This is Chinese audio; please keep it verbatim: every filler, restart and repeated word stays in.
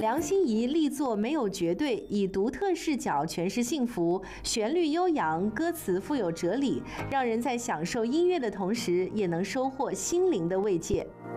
梁心颐力作没有绝对，以独特视角诠释幸福，旋律悠扬，歌词富有哲理，让人在享受音乐的同时，也能收获心灵的慰藉。